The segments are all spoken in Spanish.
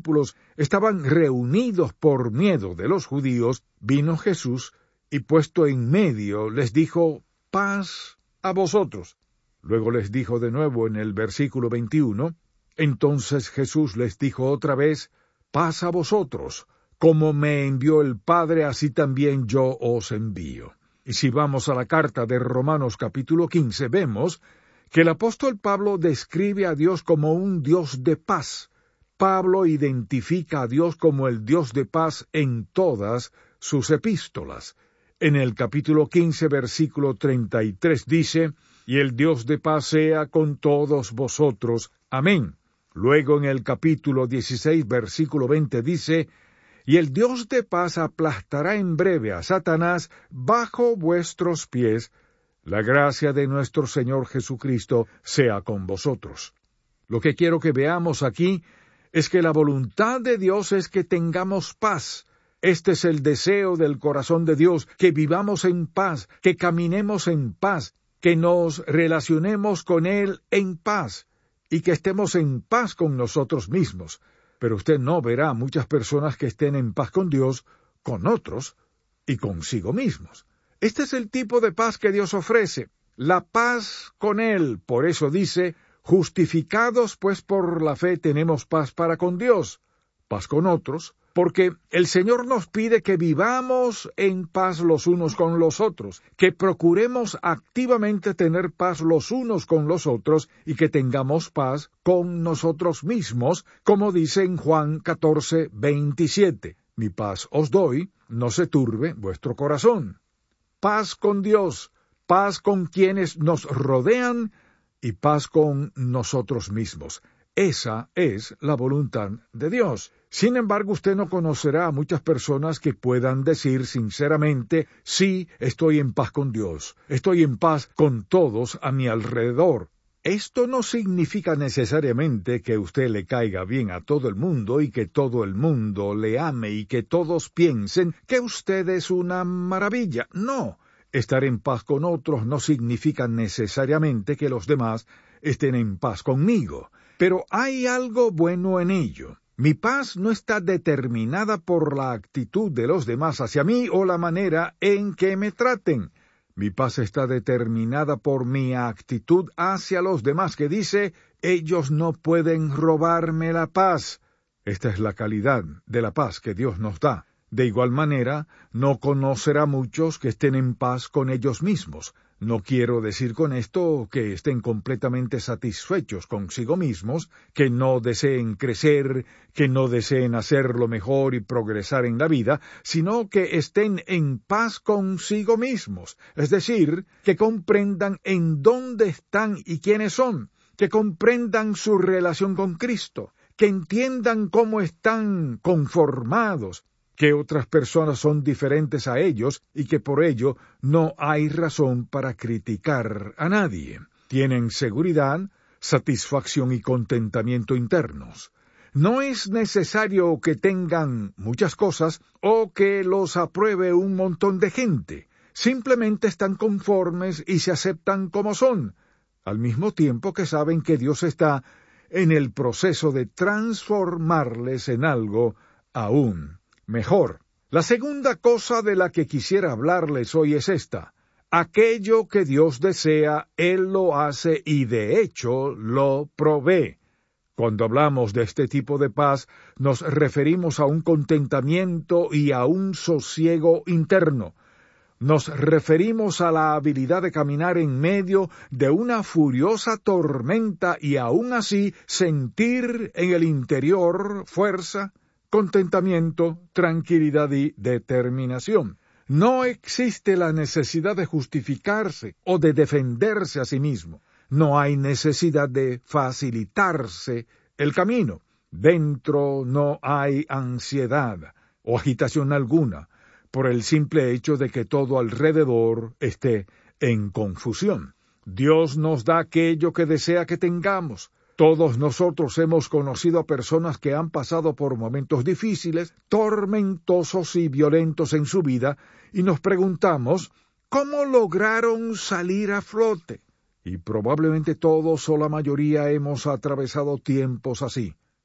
discípulos estaban reunidos por miedo de los judíos, vino Jesús y puesto en medio les dijo: «Paz a vosotros». Luego les dijo de nuevo en el versículo 21, «Entonces Jesús les dijo otra vez: Paz a vosotros. Como me envió el Padre, así también yo os envío». Y si vamos a la carta de Romanos capítulo 15, vemos que el apóstol Pablo describe a Dios como un Dios de paz. Pablo identifica a Dios como el Dios de paz en todas sus epístolas. En el capítulo 15, versículo 33 dice: «Y el Dios de paz sea con todos vosotros. Amén». Luego en el capítulo 16, versículo 20 dice: «Y el Dios de paz aplastará en breve a Satanás bajo vuestros pies. La gracia de nuestro Señor Jesucristo sea con vosotros». Lo que quiero que veamos aquí es que la voluntad de Dios es que tengamos paz. Este es el deseo del corazón de Dios, que vivamos en paz, que caminemos en paz, que nos relacionemos con Él en paz, y que estemos en paz con nosotros mismos. Pero usted no verá muchas personas que estén en paz con Dios, con otros y consigo mismos. Este es el tipo de paz que Dios ofrece, la paz con Él. Por eso dice: «Justificados pues por la fe tenemos paz para con Dios». Paz con otros, porque el Señor nos pide que vivamos en paz los unos con los otros, que procuremos activamente tener paz los unos con los otros y que tengamos paz con nosotros mismos, como dice en Juan 14, 27. «Mi paz os doy, no se turbe vuestro corazón». Paz con Dios, paz con quienes nos rodean y paz con nosotros mismos. Esa es la voluntad de Dios. Sin embargo, usted no conocerá a muchas personas que puedan decir sinceramente: «Sí, estoy en paz con Dios, estoy en paz con todos a mi alrededor». Esto no significa necesariamente que usted le caiga bien a todo el mundo y que todo el mundo le ame y que todos piensen que usted es una maravilla. No. Estar en paz con otros no significa necesariamente que los demás estén en paz conmigo. Pero hay algo bueno en ello. Mi paz no está determinada por la actitud de los demás hacia mí o la manera en que me traten. Mi paz está determinada por mi actitud hacia los demás, que dice: «Ellos no pueden robarme la paz». Esta es la calidad de la paz que Dios nos da. De igual manera, no conocerá muchos que estén en paz con ellos mismos. No quiero decir con esto que estén completamente satisfechos consigo mismos, que no deseen crecer, que no deseen hacerlo mejor y progresar en la vida, sino que estén en paz consigo mismos, es decir, que comprendan en dónde están y quiénes son, que comprendan su relación con Cristo, que entiendan cómo están conformados, que otras personas son diferentes a ellos y que por ello no hay razón para criticar a nadie. Tienen seguridad, satisfacción y contentamiento internos. No es necesario que tengan muchas cosas o que los apruebe un montón de gente. Simplemente están conformes y se aceptan como son, al mismo tiempo que saben que Dios está en el proceso de transformarles en algo aún mejor. La segunda cosa de la que quisiera hablarles hoy es esta: aquello que Dios desea, Él lo hace y de hecho lo provee. Cuando hablamos de este tipo de paz, nos referimos a un contentamiento y a un sosiego interno. Nos referimos a la habilidad de caminar en medio de una furiosa tormenta y aún así sentir en el interior fuerza, contentamiento, tranquilidad y determinación. No existe la necesidad de justificarse o de defenderse a sí mismo. No hay necesidad de facilitarse el camino. Dentro no hay ansiedad o agitación alguna, por el simple hecho de que todo alrededor esté en confusión. Dios nos da aquello que desea que tengamos. Todos nosotros hemos conocido a personas que han pasado por momentos difíciles, tormentosos y violentos en su vida, y nos preguntamos, ¿cómo lograron salir a flote? Y probablemente todos o la mayoría hemos atravesado tiempos así.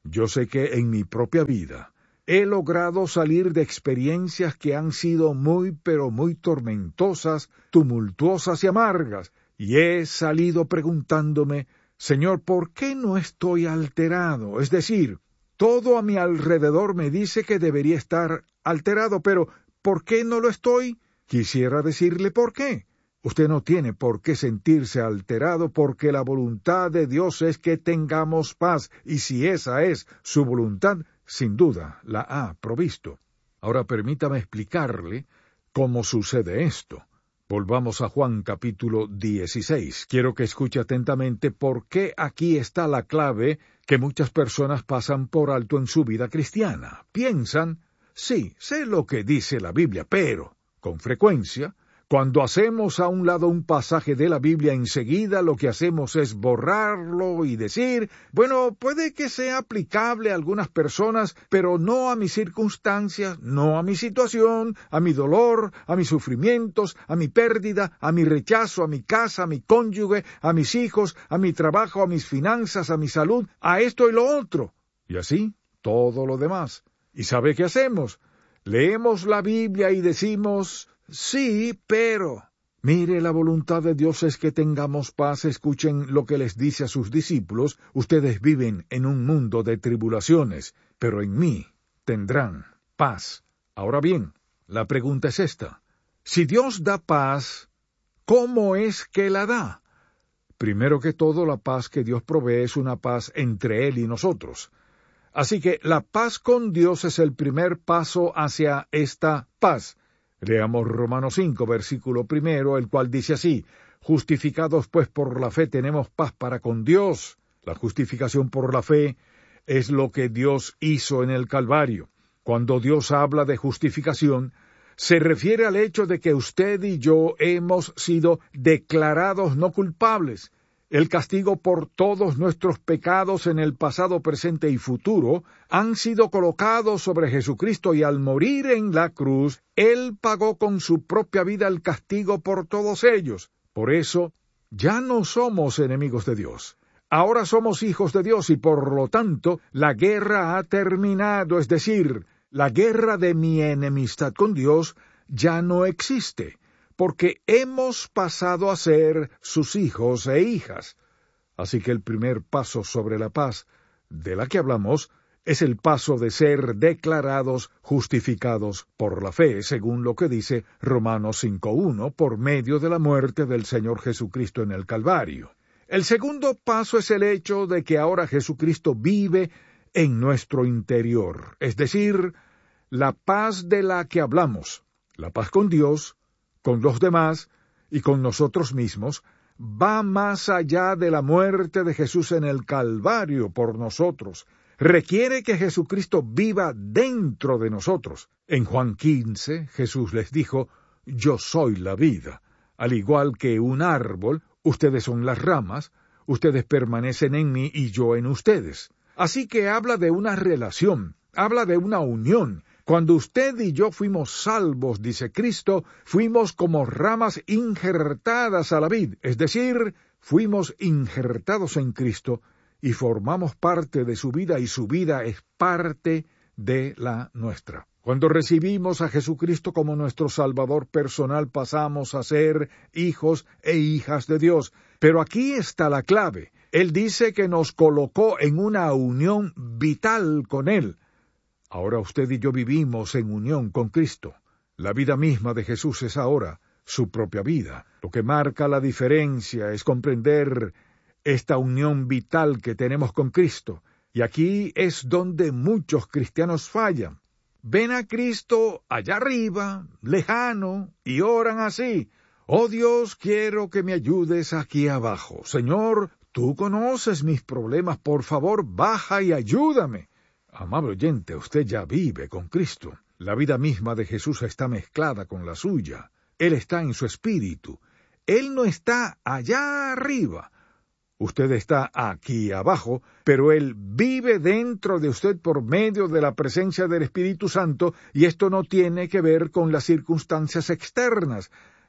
Yo sé que en mi propia vida he logrado salir de experiencias que han sido muy pero muy tormentosas, tumultuosas y amargas, y he salido preguntándome, Señor, ¿por qué no estoy alterado? Es decir, todo a mi alrededor me dice que debería estar alterado, pero ¿por qué no lo estoy? Quisiera decirle por qué. Usted no tiene por qué sentirse alterado porque la voluntad de Dios es que tengamos paz, y si esa es su voluntad, sin duda la ha provisto. Ahora permítame explicarle cómo sucede esto. Volvamos a Juan capítulo 16. Quiero que escuche atentamente porque aquí está la clave que muchas personas pasan por alto en su vida cristiana. Piensan, sí, sé lo que dice la Biblia, pero, con frecuencia, cuando hacemos a un lado un pasaje de la Biblia, enseguida lo que hacemos es borrarlo y decir, bueno, puede que sea aplicable a algunas personas, pero no a mis circunstancias, no a mi situación, a mi dolor, a mis sufrimientos, a mi pérdida, a mi rechazo, a mi casa, a mi cónyuge, a mis hijos, a mi trabajo, a mis finanzas, a mi salud, a esto y lo otro. Y así, todo lo demás. ¿Y sabe qué hacemos? Leemos la Biblia y decimos, sí, pero... Mire, la voluntad de Dios es que tengamos paz. Escuchen lo que les dice a sus discípulos. Ustedes viven en un mundo de tribulaciones, pero en mí tendrán paz. Ahora bien, la pregunta es esta. Si Dios da paz, ¿cómo es que la da? Primero que todo, la paz que Dios provee es una paz entre Él y nosotros. Así que la paz con Dios es el primer paso hacia esta paz. Leamos Romanos 5, versículo 1, el cual dice así, justificados pues por la fe tenemos paz para con Dios. La justificación por la fe es lo que Dios hizo en el Calvario. Cuando Dios habla de justificación, se refiere al hecho de que usted y yo hemos sido declarados no culpables. El castigo por todos nuestros pecados en el pasado, presente y futuro han sido colocados sobre Jesucristo y al morir en la cruz, Él pagó con su propia vida el castigo por todos ellos. Por eso, ya no somos enemigos de Dios. Ahora somos hijos de Dios y por lo tanto, la guerra ha terminado, es decir, la guerra de mi enemistad con Dios ya no existe, porque hemos pasado a ser sus hijos e hijas. Así que el primer paso sobre la paz de la que hablamos es el paso de ser declarados justificados por la fe, según lo que dice Romanos 5:1, por medio de la muerte del Señor Jesucristo en el Calvario. El segundo paso es el hecho de que ahora Jesucristo vive en nuestro interior, es decir, la paz de la que hablamos, la paz con Dios, con los demás y con nosotros mismos, va más allá de la muerte de Jesús en el Calvario por nosotros. Requiere que Jesucristo viva dentro de nosotros. En Juan 15, Jesús les dijo, yo soy la vida. Al igual que un árbol, ustedes son las ramas, ustedes permanecen en mí y yo en ustedes. Así que habla de una relación, habla de una unión. Cuando usted y yo fuimos salvos, dice Cristo, fuimos como ramas injertadas a la vid, es decir, fuimos injertados en Cristo y formamos parte de su vida y su vida es parte de la nuestra. Cuando recibimos a Jesucristo como nuestro Salvador personal, pasamos a ser hijos e hijas de Dios. Pero aquí está la clave. Él dice que nos colocó en una unión vital con Él. Ahora usted y yo vivimos en unión con Cristo. La vida misma de Jesús es ahora su propia vida. Lo que marca la diferencia es comprender esta unión vital que tenemos con Cristo. Y aquí es donde muchos cristianos fallan. Ven a Cristo allá arriba, lejano, y oran así. Oh Dios, quiero que me ayudes aquí abajo. Señor, tú conoces mis problemas, por favor, baja y ayúdame. Amable oyente, usted ya vive con Cristo. La vida misma de Jesús está mezclada con la suya. Él está en su espíritu. Él no está allá arriba. Usted está aquí abajo, pero Él vive dentro de usted por medio de la presencia del Espíritu Santo, y esto no tiene que ver con las circunstancias externas.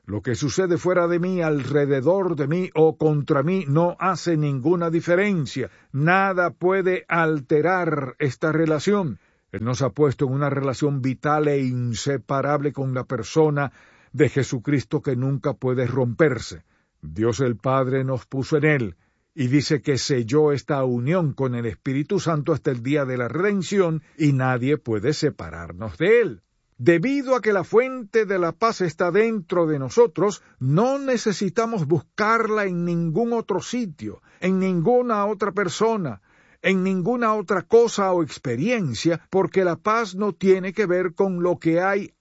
Lo que sucede fuera de mí, alrededor de mí o contra mí no hace ninguna diferencia. Nada puede alterar esta relación. Él nos ha puesto en una relación vital e inseparable con la persona de Jesucristo que nunca puede romperse. Dios el Padre nos puso en Él y dice que selló esta unión con el Espíritu Santo hasta el día de la redención y nadie puede separarnos de Él. Debido a que la fuente de la paz está dentro de nosotros, no necesitamos buscarla en ningún otro sitio, en ninguna otra persona, en ninguna otra cosa o experiencia, porque la paz no tiene que ver con lo que hay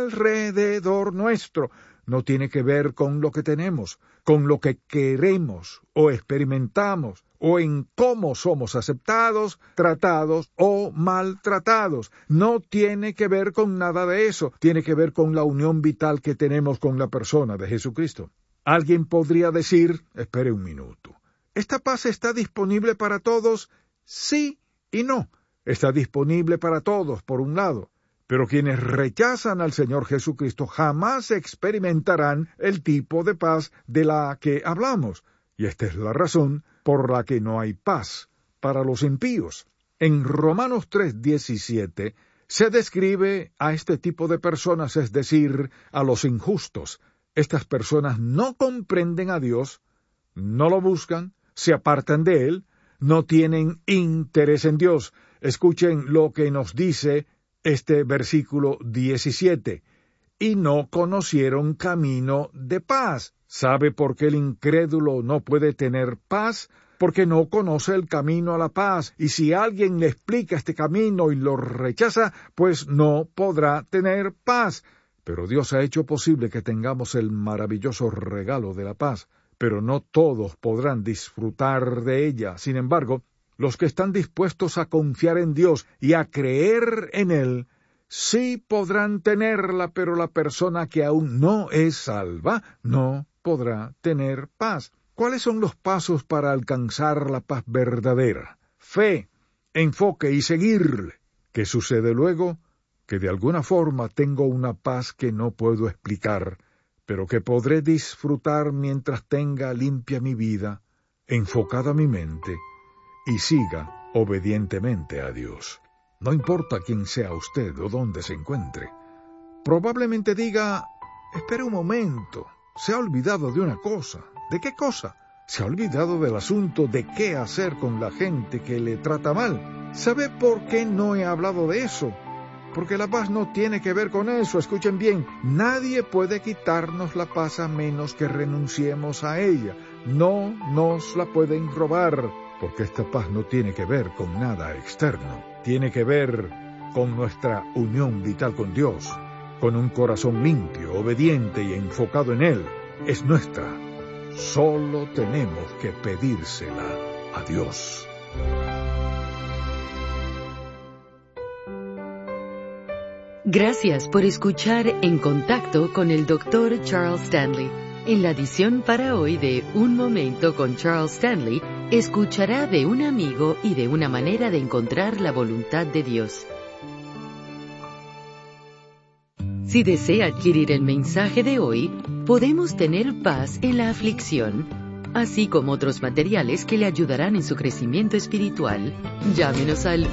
alrededor nuestro, no tiene que ver con lo que tenemos, con lo que queremos o experimentamos, o en cómo somos aceptados, tratados o maltratados. No tiene que ver con nada de eso, tiene que ver con la unión vital que tenemos con la persona de Jesucristo. Alguien podría decir, espere un minuto, ¿esta paz está disponible para todos? Sí y no. Está disponible para todos, por un lado, pero quienes rechazan al Señor Jesucristo jamás experimentarán el tipo de paz de la que hablamos, y esta es la razón por la que no hay paz para los impíos. En Romanos 3:17 se describe a este tipo de personas, es decir, a los injustos. Estas personas no comprenden a Dios, no lo buscan, se apartan de Él, no tienen interés en Dios. Escuchen lo que nos dice este versículo 17. Y no conocieron camino de paz. ¿Sabe por qué el incrédulo no puede tener paz? Porque no conoce el camino a la paz. Y si alguien le explica este camino y lo rechaza, pues no podrá tener paz. Pero Dios ha hecho posible que tengamos el maravilloso regalo de la paz. Pero no todos podrán disfrutar de ella. Sin embargo, los que están dispuestos a confiar en Dios y a creer en Él, sí podrán tenerla, pero la persona que aún no es salva no podrá tener paz. ¿Cuáles son los pasos para alcanzar la paz verdadera? Fe, enfoque y seguirle. ¿Qué sucede luego? Que de alguna forma tengo una paz que no puedo explicar, pero que podré disfrutar mientras tenga limpia mi vida, enfocada mi mente, y siga obedientemente a Dios. No importa quién sea usted o dónde se encuentre. Probablemente diga, espere un momento, se ha olvidado de una cosa. ¿De qué cosa? Se ha olvidado del asunto de qué hacer con la gente que le trata mal. ¿Sabe por qué no he hablado de eso? Porque la paz no tiene que ver con eso. Escuchen bien, nadie puede quitarnos la paz a menos que renunciemos a ella. No nos la pueden robar, porque esta paz no tiene que ver con nada externo. Tiene que ver con nuestra unión vital con Dios, con un corazón limpio, obediente y enfocado en Él. Es nuestra. Solo tenemos que pedírsela a Dios. Gracias por escuchar En Contacto con el Dr. Charles Stanley. En la edición para hoy de Un Momento con Charles Stanley, escuchará de un amigo y de una manera de encontrar la voluntad de Dios. Si desea adquirir el mensaje de hoy, Podemos tener paz en la aflicción, así como otros materiales que le ayudarán en su crecimiento espiritual. Llámenos al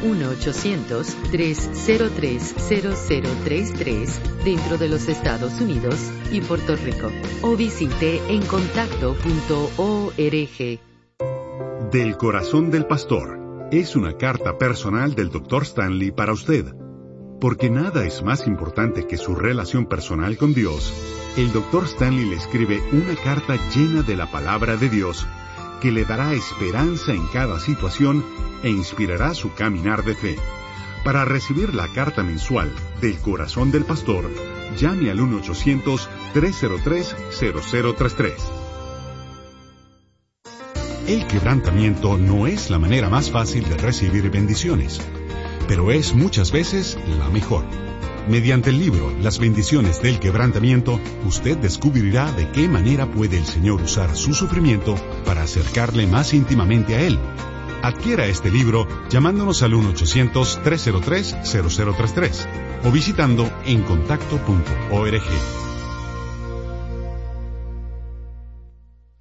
1-800-303-0033 dentro de los Estados Unidos y Puerto Rico, o visite encontacto.org. Del corazón del pastor es una carta personal del Dr. Stanley para usted. Porque nada es más importante que su relación personal con Dios, el Dr. Stanley le escribe una carta llena de la palabra de Dios que le dará esperanza en cada situación e inspirará su caminar de fe. Para recibir la carta mensual del corazón del pastor, llame al 1-800-303-0033. El quebrantamiento no es la manera más fácil de recibir bendiciones, pero es muchas veces la mejor. Mediante el libro Las bendiciones del quebrantamiento, usted descubrirá de qué manera puede el Señor usar su sufrimiento para acercarle más íntimamente a Él. Adquiera este libro llamándonos al 1-800-303-0033 o visitando encontacto.org.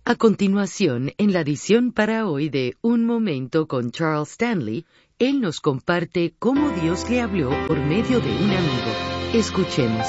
A continuación, en la edición para hoy de Un Momento con Charles Stanley, él nos comparte cómo Dios le habló por medio de un amigo. Escuchemos.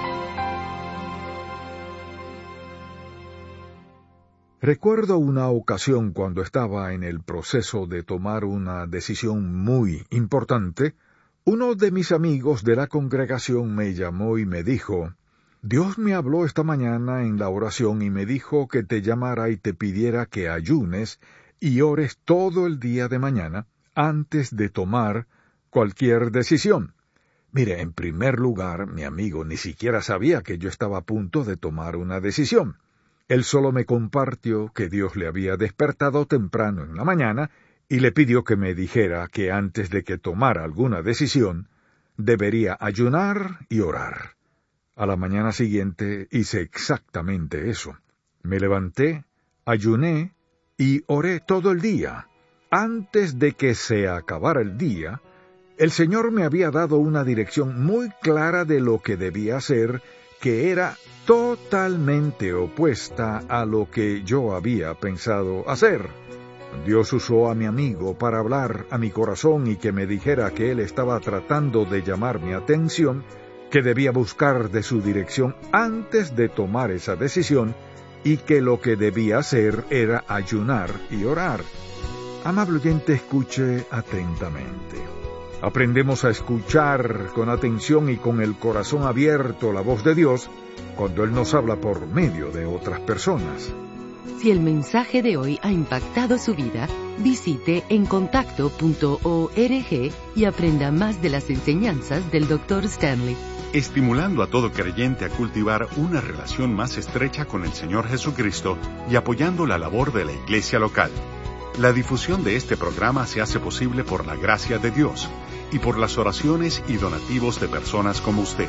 Recuerdo una ocasión cuando estaba en el proceso de tomar una decisión muy importante. Uno de mis amigos de la congregación me llamó y me dijo: Dios me habló esta mañana en la oración y me dijo que te llamara y te pidiera que ayunes y ores todo el día de mañana antes de tomar cualquier decisión. Mire, en primer lugar, mi amigo ni siquiera sabía que yo estaba a punto de tomar una decisión. Él solo me compartió que Dios le había despertado temprano en la mañana y le pidió que me dijera que antes de que tomara alguna decisión, debería ayunar y orar. A la mañana siguiente hice exactamente eso. Me levanté, ayuné y oré todo el día. Antes de que se acabara el día, el Señor me había dado una dirección muy clara de lo que debía hacer, que era totalmente opuesta a lo que yo había pensado hacer. Dios usó a mi amigo para hablar a mi corazón y que me dijera que él estaba tratando de llamar mi atención, que debía buscar de su dirección antes de tomar esa decisión y que lo que debía hacer era ayunar y orar. Amable oyente, escuche atentamente. Aprendemos a escuchar con atención y con el corazón abierto la voz de Dios cuando Él nos habla por medio de otras personas. Si el mensaje de hoy ha impactado su vida, visite encontacto.org y aprenda más de las enseñanzas del Dr. Stanley. Estimulando a todo creyente a cultivar una relación más estrecha con el Señor Jesucristo y apoyando la labor de la iglesia local. La difusión de este programa se hace posible por la gracia de Dios y por las oraciones y donativos de personas como usted.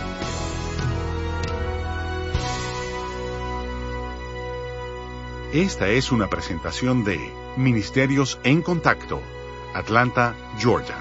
Esta es una presentación de Ministerios en Contacto, Atlanta, Georgia.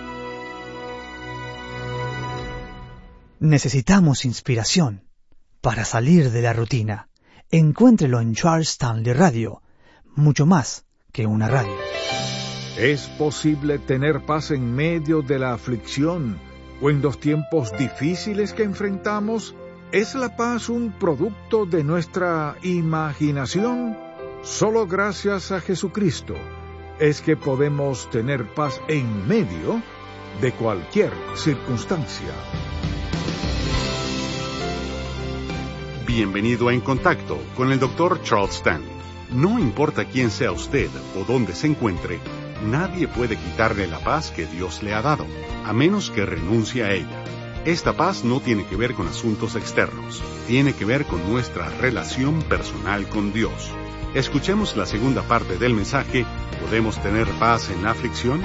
Necesitamos inspiración para salir de la rutina. Encuéntrelo en Charles Stanley Radio, mucho más que una radio. ¿Es posible tener paz en medio de la aflicción o en los tiempos difíciles que enfrentamos? ¿Es la paz un producto de nuestra imaginación? Solo gracias a Jesucristo es que podemos tener paz en medio de cualquier circunstancia. Bienvenido a En Contacto con el Dr. Charles Stanley. No importa quién sea usted o dónde se encuentre, nadie puede quitarle la paz que Dios le ha dado, a menos que renuncie a ella. Esta paz no tiene que ver con asuntos externos, tiene que ver con nuestra relación personal con Dios. Escuchemos la segunda parte del mensaje. ¿Podemos tener paz en la aflicción?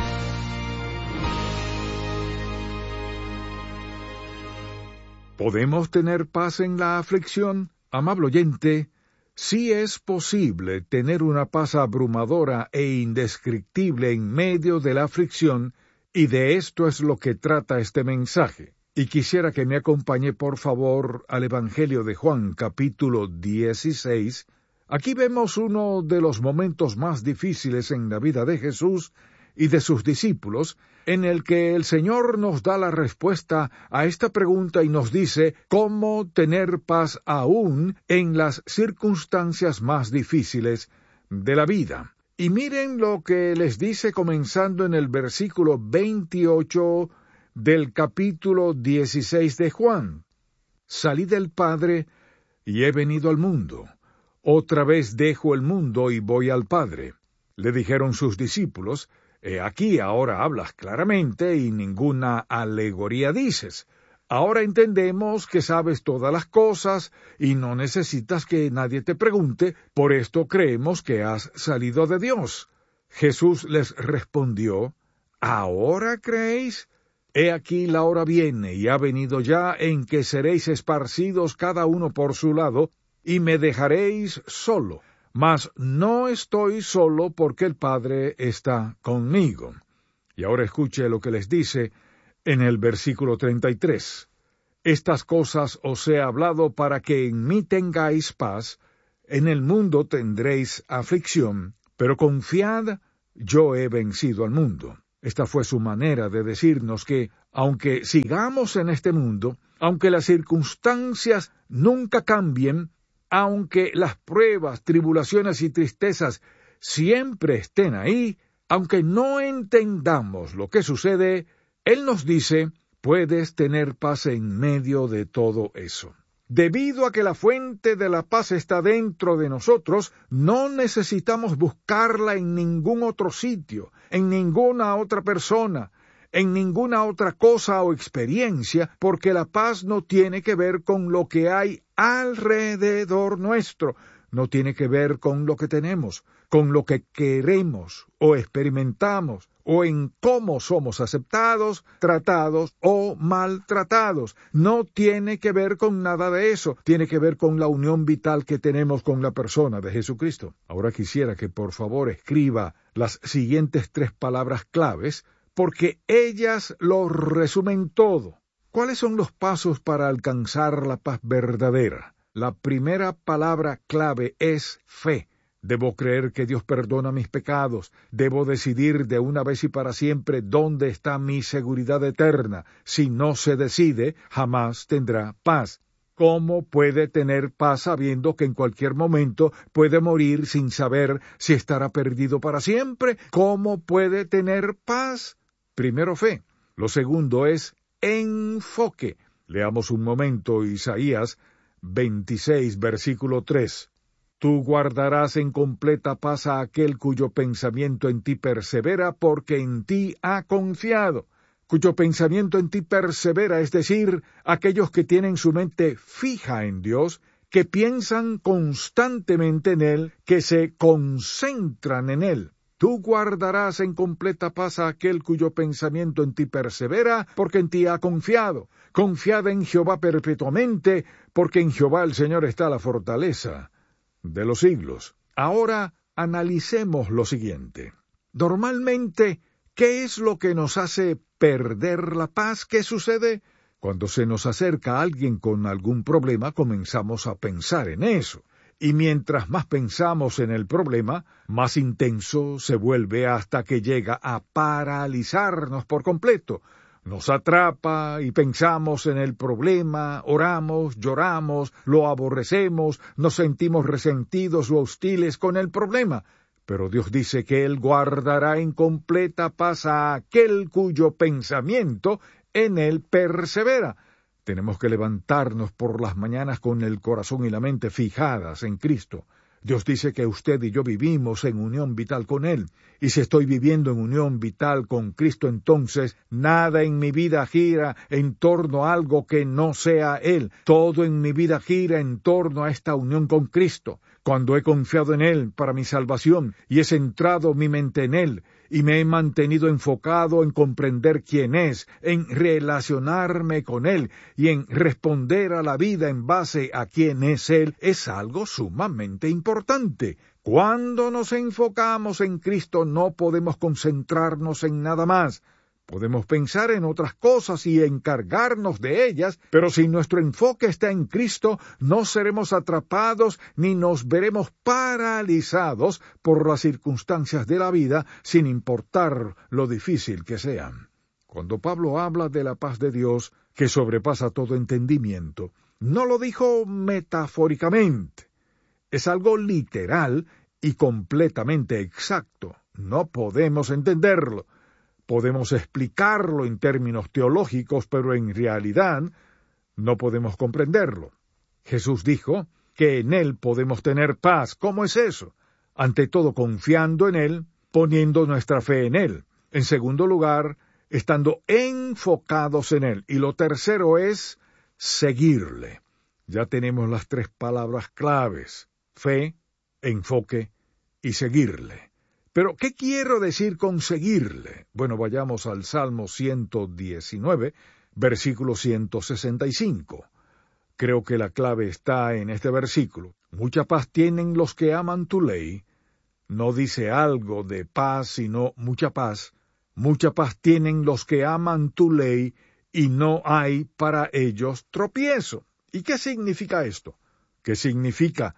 ¿Podemos tener paz en la aflicción? Amable oyente, sí es posible tener una paz abrumadora e indescriptible en medio de la aflicción, y de esto es lo que trata este mensaje. Y quisiera que me acompañe por favor al Evangelio de Juan, capítulo 16. Aquí vemos uno de los momentos más difíciles en la vida de Jesús y de sus discípulos, en el que el Señor nos da la respuesta a esta pregunta y nos dice cómo tener paz aún en las circunstancias más difíciles de la vida. Y miren lo que les dice comenzando en el versículo 28 del capítulo 16 de Juan. Salí del Padre y he venido al mundo. Otra vez dejo el mundo y voy al Padre. Le dijeron sus discípulos: aquí ahora hablas claramente y ninguna alegoría dices. Ahora entendemos que sabes todas las cosas y no necesitas que nadie te pregunte, por esto creemos que has salido de Dios. Jesús les respondió: ¿ahora creéis? He aquí la hora viene y ha venido ya en que seréis esparcidos cada uno por su lado, y me dejaréis solo. Mas no estoy solo porque el Padre está conmigo. Y ahora escuche lo que les dice en el versículo 33. Estas cosas os he hablado para que en mí tengáis paz. en el mundo tendréis aflicción, pero confiad, yo he vencido al mundo. Esta fue su manera de decirnos que, aunque sigamos en este mundo, aunque las circunstancias nunca cambien, aunque las pruebas, tribulaciones y tristezas siempre estén ahí, aunque no entendamos lo que sucede, Él nos dice, puedes tener paz en medio de todo eso. Debido a que la fuente de la paz está dentro de nosotros, no necesitamos buscarla en ningún otro sitio, en ninguna otra persona, en ninguna otra cosa o experiencia, porque la paz no tiene que ver con lo que hay alrededor nuestro, no tiene que ver con lo que tenemos, con lo que queremos o experimentamos, o en cómo somos aceptados, tratados o maltratados. No tiene que ver con nada de eso, tiene que ver con la unión vital que tenemos con la persona de Jesucristo. Ahora quisiera que por favor escriba las siguientes 3 palabras claves, porque ellas lo resumen todo. ¿Cuáles son los pasos para alcanzar la paz verdadera? La primera palabra clave es fe. Debo creer que Dios perdona mis pecados. Debo decidir de una vez y para siempre dónde está mi seguridad eterna. Si no se decide, jamás tendrá paz. ¿Cómo puede tener paz sabiendo que en cualquier momento puede morir sin saber si estará perdido para siempre? ¿Cómo puede tener paz? Primero, fe. Lo segundo es enfoque. Leamos un momento Isaías 26, versículo 3. Tú guardarás en completa paz a aquel cuyo pensamiento en ti persevera, porque en ti ha confiado. Cuyo pensamiento en ti persevera, es decir, aquellos que tienen su mente fija en Dios, que piensan constantemente en Él, que se concentran en Él. Tú guardarás en completa paz a aquel cuyo pensamiento en ti persevera, porque en ti ha confiado. Confiad en Jehová perpetuamente, porque en Jehová el Señor está la fortaleza de los siglos. Ahora analicemos lo siguiente. Normalmente, ¿qué es lo que nos hace perder la paz? ¿Qué sucede? Cuando se nos acerca alguien con algún problema, comenzamos a pensar en eso. Y mientras más pensamos en el problema, más intenso se vuelve hasta que llega a paralizarnos por completo. Nos atrapa y pensamos en el problema, oramos, lloramos, lo aborrecemos, nos sentimos resentidos o hostiles con el problema. Pero Dios dice que Él guardará en completa paz a aquel cuyo pensamiento en Él persevera. Tenemos que levantarnos por las mañanas con el corazón y la mente fijadas en Cristo. Dios dice que usted y yo vivimos en unión vital con Él. Y si estoy viviendo en unión vital con Cristo, entonces nada en mi vida gira en torno a algo que no sea Él. Todo en mi vida gira en torno a esta unión con Cristo. Cuando he confiado en Él para mi salvación y he centrado mi mente en Él, y me he mantenido enfocado en comprender quién es, en relacionarme con Él y en responder a la vida en base a quién es Él, es algo sumamente importante. Cuando nos enfocamos en Cristo no podemos concentrarnos en nada más. Podemos pensar en otras cosas y encargarnos de ellas, pero si nuestro enfoque está en Cristo, no seremos atrapados ni nos veremos paralizados por las circunstancias de la vida, sin importar lo difícil que sean. Cuando Pablo habla de la paz de Dios, que sobrepasa todo entendimiento, no lo dijo metafóricamente. Es algo literal y completamente exacto. No podemos entenderlo. Podemos explicarlo en términos teológicos, pero en realidad no podemos comprenderlo. Jesús dijo que en Él podemos tener paz. ¿Cómo es eso? Ante todo, confiando en Él, poniendo nuestra fe en Él. En segundo lugar, estando enfocados en Él. Y lo tercero es seguirle. Ya tenemos las 3 palabras claves: fe, enfoque y seguirle. Pero, ¿qué quiero decir con seguirle? Bueno, vayamos al Salmo 119, versículo 165. Creo que la clave está en este versículo. Mucha paz tienen los que aman tu ley. No dice algo de paz, sino mucha paz. Mucha paz tienen los que aman tu ley, y no hay para ellos tropiezo. ¿Y qué significa esto? ¿Qué significa?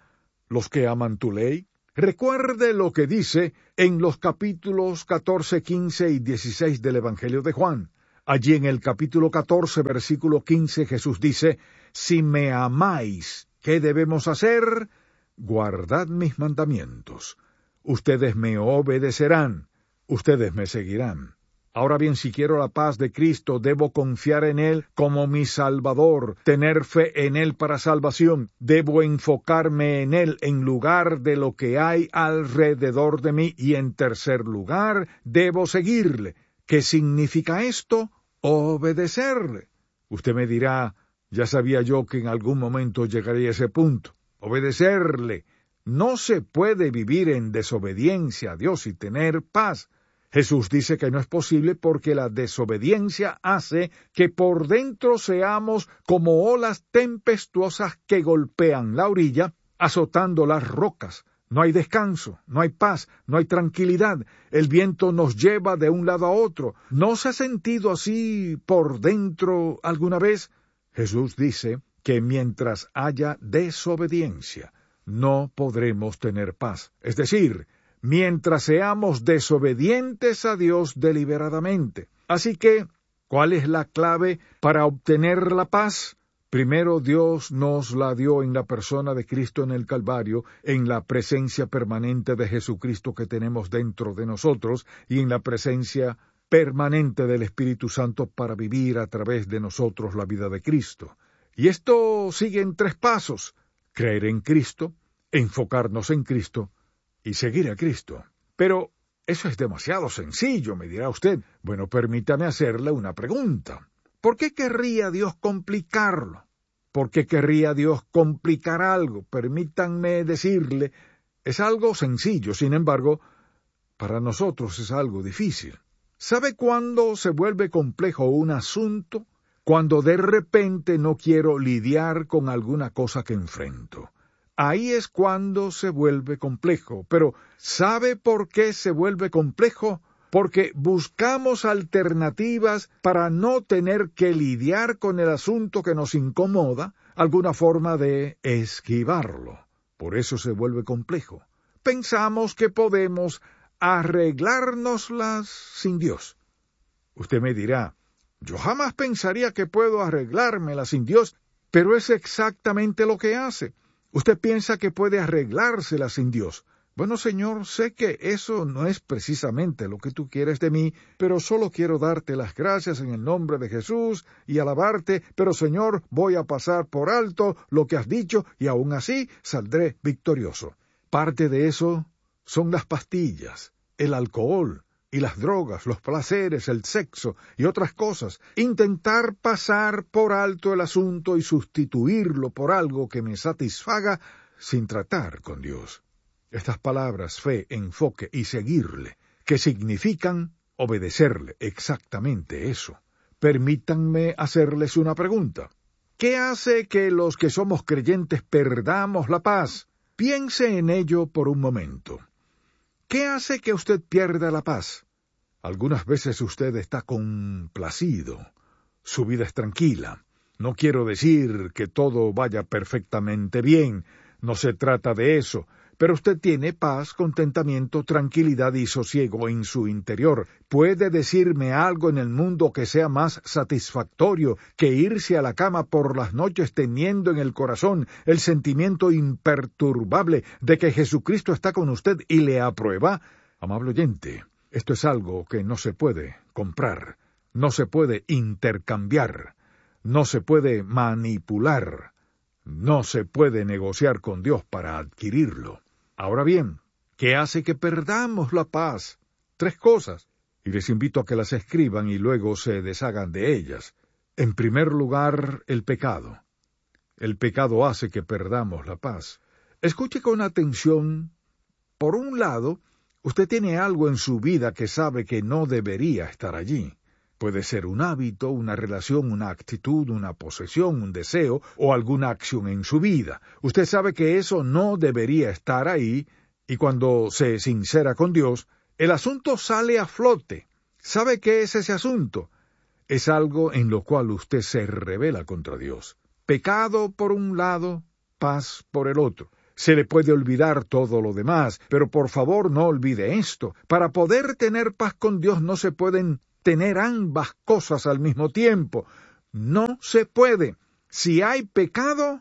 los que aman tu ley? Recuerde lo que dice en los capítulos 14, 15 y 16 del Evangelio de Juan. Allí en el capítulo 14, versículo 15, Jesús dice, si me amáis, ¿qué debemos hacer? Guardad mis mandamientos. Ustedes me obedecerán, ustedes me seguirán. Ahora bien, si quiero la paz de Cristo, debo confiar en Él como mi Salvador, tener fe en Él para salvación. Debo enfocarme en Él en lugar de lo que hay alrededor de mí. Y en tercer lugar, debo seguirle. ¿Qué significa esto? Obedecerle. Usted me dirá, ya sabía yo que en algún momento llegaría a ese punto. Obedecerle. No se puede vivir en desobediencia a Dios y tener paz. Jesús dice que no es posible porque la desobediencia hace que por dentro seamos como olas tempestuosas que golpean la orilla, azotando las rocas. No hay descanso, no hay paz, no hay tranquilidad. El viento nos lleva de un lado a otro. ¿No se ha sentido así por dentro alguna vez? Jesús dice que mientras haya desobediencia, no podremos tener paz. Es decir, mientras seamos desobedientes a Dios deliberadamente. Así que, ¿cuál es la clave para obtener la paz? Primero, Dios nos la dio en la persona de Cristo en el Calvario, en la presencia permanente de Jesucristo que tenemos dentro de nosotros y en la presencia permanente del Espíritu Santo para vivir a través de nosotros la vida de Cristo. Y esto sigue en 3 pasos: creer en Cristo, enfocarnos en Cristo y seguir a Cristo. Pero eso es demasiado sencillo, me dirá usted. Bueno, permítame hacerle una pregunta. ¿Por qué querría Dios complicarlo? ¿Por qué querría Dios complicar algo? Permítanme decirle, es algo sencillo, sin embargo, para nosotros es algo difícil. ¿Sabe cuándo se vuelve complejo un asunto? Cuando de repente no quiero lidiar con alguna cosa que enfrento. Ahí es cuando se vuelve complejo. Pero, ¿sabe por qué se vuelve complejo? Porque buscamos alternativas para no tener que lidiar con el asunto que nos incomoda, alguna forma de esquivarlo. Por eso se vuelve complejo. Pensamos que podemos arreglárnoslas sin Dios. Usted me dirá, yo jamás pensaría que puedo arreglármelas sin Dios, pero es exactamente lo que hace. Usted piensa que puede arreglárselas sin Dios. Bueno, Señor, sé que eso no es precisamente lo que tú quieres de mí, pero solo quiero darte las gracias en el nombre de Jesús y alabarte, pero Señor, voy a pasar por alto lo que has dicho y aún así saldré victorioso. Parte de eso son las pastillas, el alcohol y las drogas, los placeres, el sexo y otras cosas. Intentar pasar por alto el asunto y sustituirlo por algo que me satisfaga sin tratar con Dios. Estas palabras, fe, enfoque y seguirle, que significan obedecerle, exactamente eso. Permítanme hacerles una pregunta. ¿Qué hace que los que somos creyentes perdamos la paz? Piense en ello por un momento. ¿Qué hace que usted pierda la paz? Algunas veces usted está complacido. Su vida es tranquila. No quiero decir que todo vaya perfectamente bien. No se trata de eso. Pero usted tiene paz, contentamiento, tranquilidad y sosiego en su interior. ¿Puede decirme algo en el mundo que sea más satisfactorio que irse a la cama por las noches teniendo en el corazón el sentimiento imperturbable de que Jesucristo está con usted y le aprueba? Amable oyente, esto es algo que no se puede comprar, no se puede intercambiar, no se puede manipular, no se puede negociar con Dios para adquirirlo. Ahora bien, ¿qué hace que perdamos la paz? 3 cosas, y les invito a que las escriban y luego se deshagan de ellas. En primer lugar, el pecado. El pecado hace que perdamos la paz. Escuche con atención. Por un lado, usted tiene algo en su vida que sabe que no debería estar allí. Puede ser un hábito, una relación, una actitud, una posesión, un deseo o alguna acción en su vida. Usted sabe que eso no debería estar ahí y cuando se sincera con Dios, el asunto sale a flote. ¿Sabe qué es ese asunto? Es algo en lo cual usted se rebela contra Dios. Pecado por un lado, paz por el otro. se le puede olvidar todo lo demás, pero por favor no olvide esto. Para poder tener paz con Dios no se pueden tener ambas cosas al mismo tiempo. No se puede. Si hay pecado,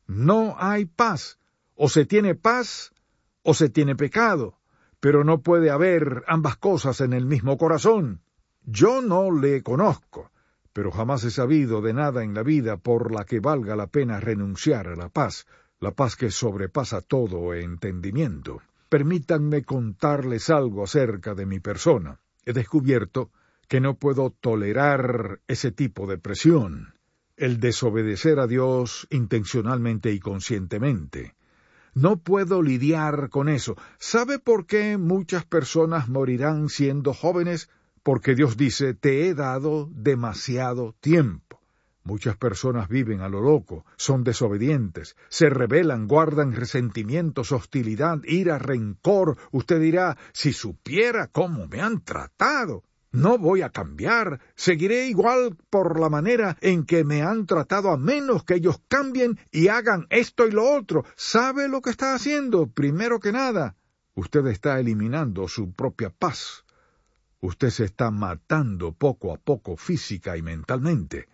no hay paz. O se tiene paz, o se tiene pecado. Pero no puede haber ambas cosas en el mismo corazón. Yo no le conozco, pero jamás he sabido de nada en la vida por la que valga la pena renunciar a la paz que sobrepasa todo entendimiento. Permítanme contarles algo acerca de mi persona. He descubierto que no puedo tolerar ese tipo de presión, el desobedecer a Dios intencionalmente y conscientemente. No puedo lidiar con eso. ¿Sabe por qué muchas personas morirán siendo jóvenes? Porque Dios dice, te he dado demasiado tiempo. Muchas personas viven a lo loco, son desobedientes, se rebelan, guardan resentimientos, hostilidad, ira, rencor. Usted dirá, si supiera cómo me han tratado, no voy a cambiar, seguiré igual por la manera en que me han tratado a menos que ellos cambien y hagan esto y lo otro. ¿Sabe lo que está haciendo? Primero que nada, usted está eliminando su propia paz. Usted se está matando poco a poco física y mentalmente.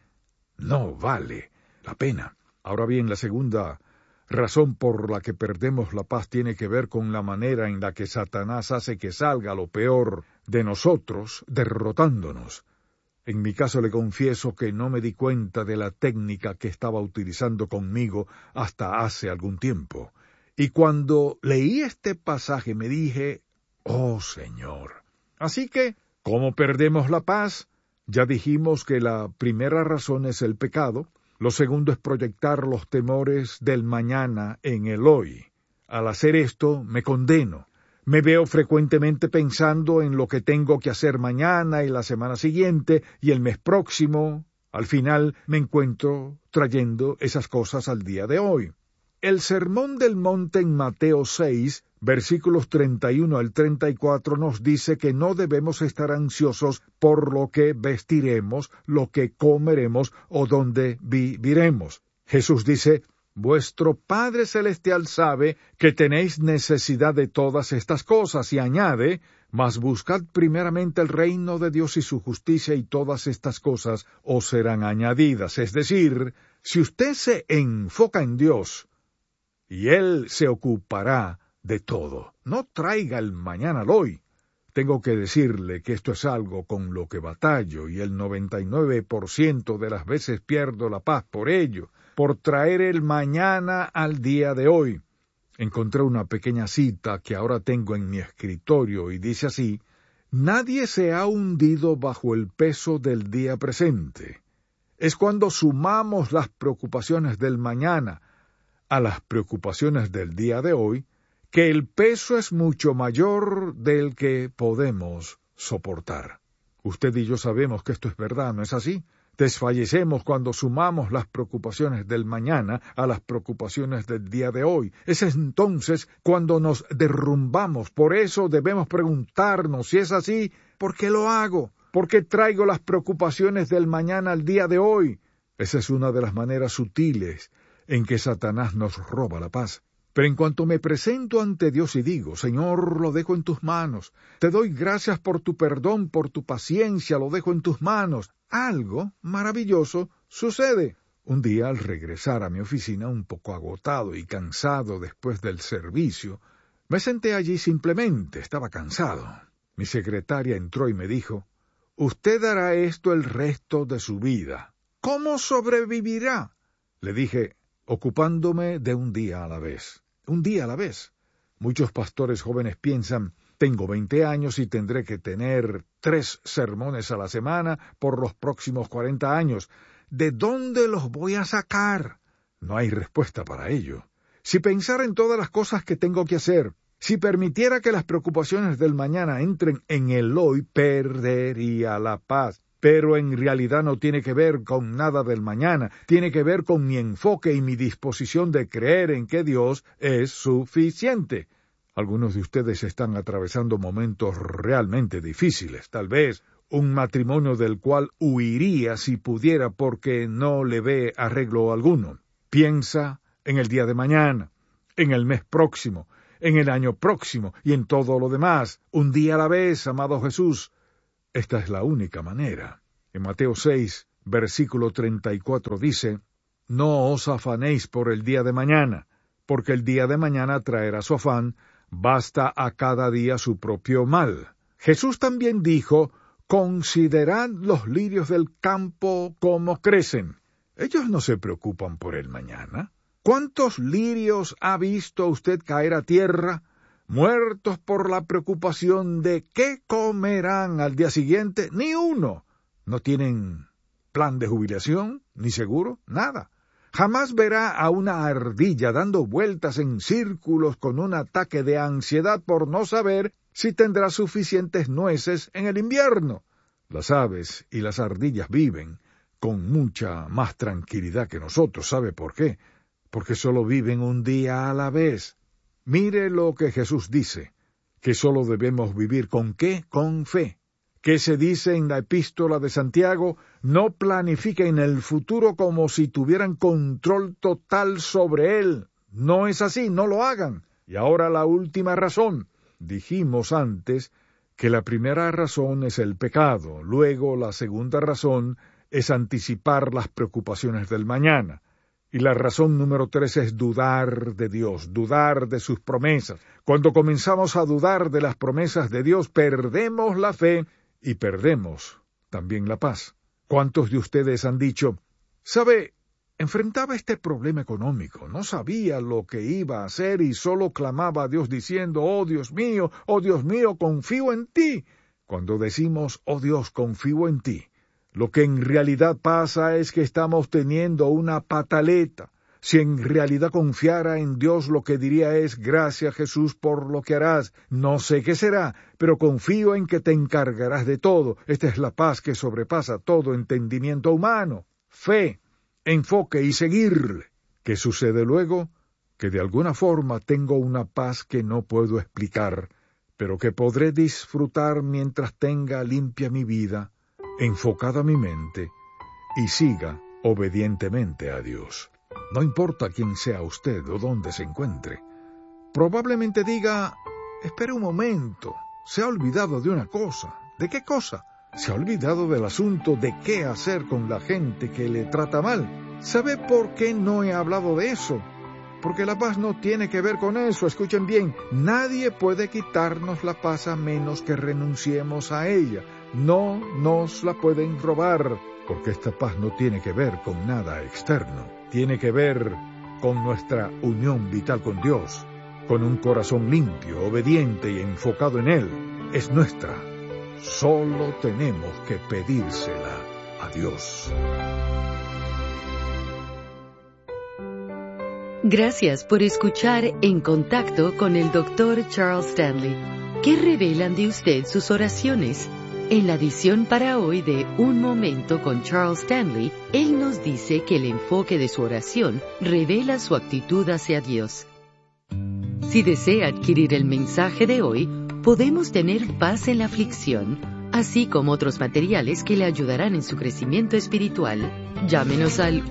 No vale la pena. Ahora bien, la segunda razón por la que perdemos la paz tiene que ver con la manera en la que Satanás hace que salga lo peor de nosotros, derrotándonos. En mi caso le confieso que no me di cuenta de la técnica que estaba utilizando conmigo hasta hace algún tiempo. Y cuando leí este pasaje me dije, oh Señor. Así que, ¿cómo perdemos la paz? Ya dijimos que la primera razón es el pecado, lo segundo es proyectar los temores del mañana en el hoy. Al hacer esto, me condeno. Me veo frecuentemente pensando en lo que tengo que hacer mañana y la semana siguiente y el mes próximo. Al final, me encuentro trayendo esas cosas al día de hoy. El Sermón del Monte en Mateo 6, versículos 31 al 34 nos dice que no debemos estar ansiosos por lo que vestiremos, lo que comeremos o dónde viviremos. Jesús dice, vuestro Padre Celestial sabe que tenéis necesidad de todas estas cosas, y añade, mas buscad primeramente el reino de Dios y su justicia, y todas estas cosas os serán añadidas. Es decir, si usted se enfoca en Dios, y Él se ocupará de todo. No traiga el mañana al hoy. Tengo que decirle que esto es algo con lo que batallo, y el 99% de las veces pierdo la paz por ello, por traer el mañana al día de hoy. Encontré una pequeña cita que ahora tengo en mi escritorio y dice así, nadie se ha hundido bajo el peso del día presente. Es cuando sumamos las preocupaciones del mañana a las preocupaciones del día de hoy, que el peso es mucho mayor del que podemos soportar. Usted y yo sabemos que esto es verdad, ¿no es así? Desfallecemos cuando sumamos las preocupaciones del mañana a las preocupaciones del día de hoy. Es entonces cuando nos derrumbamos. Por eso debemos preguntarnos, si es así, ¿por qué lo hago? ¿Por qué traigo las preocupaciones del mañana al día de hoy? Esa es una de las maneras sutiles en que Satanás nos roba la paz. Pero en cuanto me presento ante Dios y digo, Señor, lo dejo en tus manos, te doy gracias por tu perdón, por tu paciencia, lo dejo en tus manos, algo maravilloso sucede. Un día, al regresar a mi oficina, un poco agotado y cansado después del servicio, me senté allí simplemente, estaba cansado. Mi secretaria entró y me dijo, usted hará esto el resto de su vida. ¿Cómo sobrevivirá? Le dije, ocupándome de un día a la vez. Un día a la vez. Muchos pastores jóvenes piensan, tengo 20 años y tendré que tener 3 sermones a la semana por los próximos 40 años. ¿De dónde los voy a sacar? No hay respuesta para ello. Si pensara en todas las cosas que tengo que hacer, si permitiera que las preocupaciones del mañana entren en el hoy, perdería la paz. Pero en realidad no tiene que ver con nada del mañana, tiene que ver con mi enfoque y mi disposición de creer en que Dios es suficiente. Algunos de ustedes están atravesando momentos realmente difíciles, tal vez un matrimonio del cual huiría si pudiera porque no le ve arreglo alguno. Piensa en el día de mañana. en el mes próximo, en el año próximo y en todo lo demás, un día a la vez, amado Jesús. Esta es la única manera. En Mateo 6, versículo 34 dice, «No os afanéis por el día de mañana, porque el día de mañana traerá su afán, basta a cada día su propio mal». Jesús también dijo, «Considerad los lirios del campo cómo crecen». Ellos no se preocupan por el mañana. ¿Cuántos lirios ha visto usted caer a tierra, muertos por la preocupación de qué comerán al día siguiente? Ni uno. No tienen plan de jubilación, ni seguro, nada. Jamás verá a una ardilla dando vueltas en círculos con un ataque de ansiedad por no saber si tendrá suficientes nueces en el invierno. Las aves y las ardillas viven con mucha más tranquilidad que nosotros. ¿Sabe por qué? Porque solo viven un día a la vez. Mire lo que Jesús dice, que solo debemos vivir ¿con qué? Con fe. ¿Qué se dice en la epístola de Santiago? No planifiquen el futuro como si tuvieran control total sobre él. No es así, no lo hagan. Y ahora la última razón. Dijimos antes que la primera razón es el pecado, luego la segunda razón es anticipar las preocupaciones del mañana. Y la razón número 3 es dudar de Dios, dudar de sus promesas. Cuando comenzamos a dudar de las promesas de Dios, perdemos la fe y perdemos también la paz. ¿Cuántos de ustedes han dicho, sabe, enfrentaba este problema económico, no sabía lo que iba a hacer y solo clamaba a Dios diciendo, oh Dios mío, confío en ti? Cuando decimos, oh Dios, confío en ti, lo que en realidad pasa es que estamos teniendo una pataleta. Si en realidad confiara en Dios, lo que diría es, gracias Jesús por lo que harás. No sé qué será, pero confío en que te encargarás de todo. Esta es la paz que sobrepasa todo entendimiento humano. Fe, enfoque y seguirle. ¿Qué sucede luego? Que de alguna forma tengo una paz que no puedo explicar, pero que podré disfrutar mientras tenga limpia mi vida, enfocada mi mente, y siga obedientemente a Dios. No importa quién sea usted o dónde se encuentre. Probablemente diga, espere un momento, se ha olvidado de una cosa. ¿De qué cosa? Se ha olvidado del asunto de qué hacer con la gente que le trata mal. ¿Sabe por qué no he hablado de eso? Porque la paz no tiene que ver con eso. Escuchen bien, nadie puede quitarnos la paz a menos que renunciemos a ella. No nos la pueden robar, porque esta paz no tiene que ver con nada externo. Tiene que ver con nuestra unión vital con Dios, con un corazón limpio, obediente y enfocado en Él. Es nuestra. Solo tenemos que pedírsela a Dios. Gracias por escuchar En Contacto con el Dr. Charles Stanley. ¿Qué revelan de usted sus oraciones? En la edición para hoy de Un Momento con Charles Stanley, él nos dice que el enfoque de su oración revela su actitud hacia Dios. Si desea adquirir el mensaje de hoy, Podemos tener paz en la aflicción, así como otros materiales que le ayudarán en su crecimiento espiritual. Llámenos al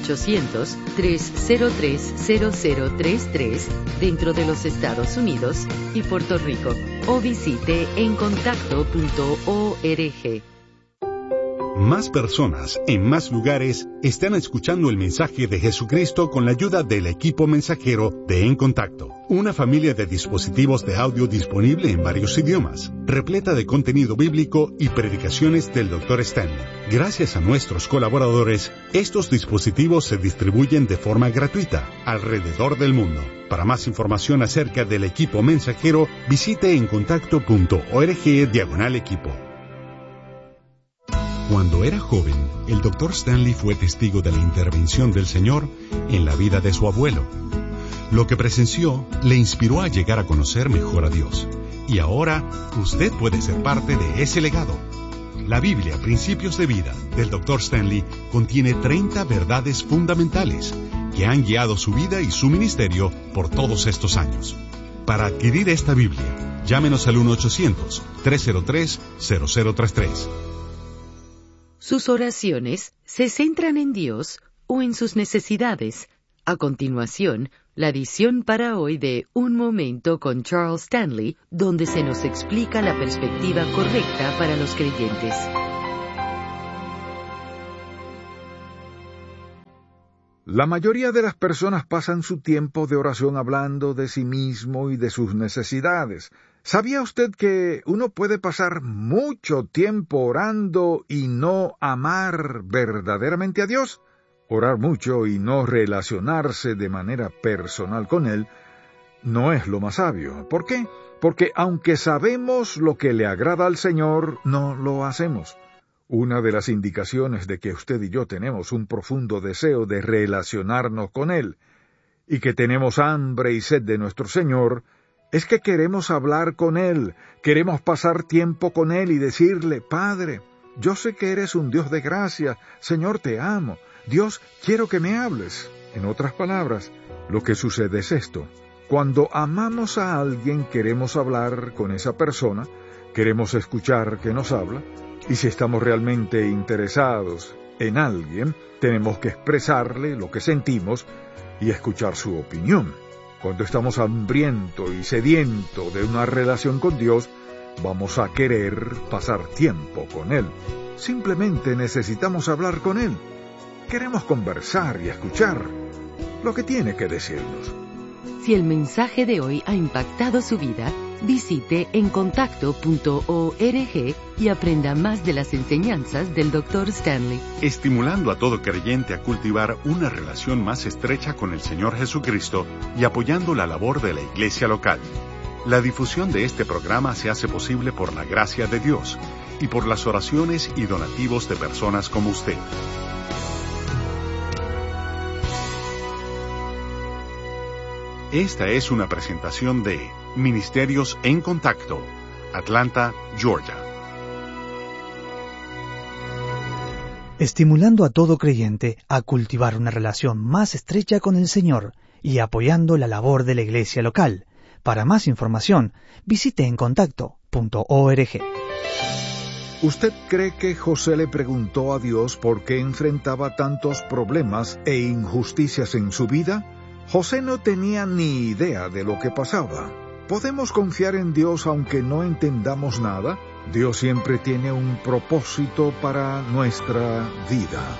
1-800-303-0033 dentro de los Estados Unidos y Puerto Rico, o visite encontacto.org. Más personas en más lugares están escuchando el mensaje de Jesucristo con la ayuda del equipo mensajero de En Contacto, una familia de dispositivos de audio disponible en varios idiomas, repleta de contenido bíblico y predicaciones del Dr. Stanley. Gracias a nuestros colaboradores, estos dispositivos se distribuyen de forma gratuita alrededor del mundo. Para más información acerca del equipo mensajero, visite encontacto.org/equipo. Cuando era joven, el Dr. Stanley fue testigo de la intervención del Señor en la vida de su abuelo. Lo que presenció le inspiró a llegar a conocer mejor a Dios. Y ahora, usted puede ser parte de ese legado. La Biblia, Principios de Vida, del Dr. Stanley, contiene 30 verdades fundamentales que han guiado su vida y su ministerio por todos estos años. Para adquirir esta Biblia, llámenos al 1-800-303-0033. Sus oraciones se centran en Dios o en sus necesidades. A continuación, la edición para hoy de Un Momento con Charles Stanley, donde se nos explica la perspectiva correcta para los creyentes. La mayoría de las personas pasan su tiempo de oración hablando de sí mismo y de sus necesidades. ¿Sabía usted que uno puede pasar mucho tiempo orando y no amar verdaderamente a Dios? Orar mucho y no relacionarse de manera personal con Él no es lo más sabio. ¿Por qué? Porque aunque sabemos lo que le agrada al Señor, no lo hacemos. Una de las indicaciones de que usted y yo tenemos un profundo deseo de relacionarnos con Él y que tenemos hambre y sed de nuestro Señor es que queremos hablar con Él, queremos pasar tiempo con Él y decirle: Padre, yo sé que eres un Dios de gracia, Señor, te amo, Dios, quiero que me hables. En otras palabras, lo que sucede es esto: cuando amamos a alguien queremos hablar con esa persona, queremos escuchar que nos habla, y si estamos realmente interesados en alguien, tenemos que expresarle lo que sentimos y escuchar su opinión. Cuando estamos hambriento y sediento de una relación con Dios, vamos a querer pasar tiempo con Él. Simplemente necesitamos hablar con Él. Queremos conversar y escuchar lo que tiene que decirnos. Si el mensaje de hoy ha impactado su vida, visite encontacto.org y aprenda más de las enseñanzas del Dr. Stanley. Estimulando a todo creyente a cultivar una relación más estrecha con el Señor Jesucristo y apoyando la labor de la iglesia local. La difusión de este programa se hace posible por la gracia de Dios y por las oraciones y donativos de personas como usted. Esta es una presentación de Ministerios en Contacto, Atlanta, Georgia. Estimulando a todo creyente a cultivar una relación más estrecha con el Señor y apoyando la labor de la iglesia local. Para más información, visite encontacto.org. ¿Usted cree que José le preguntó a Dios por qué enfrentaba tantos problemas e injusticias en su vida? José no tenía ni idea de lo que pasaba. ¿Podemos confiar en Dios aunque no entendamos nada? Dios siempre tiene un propósito para nuestra vida.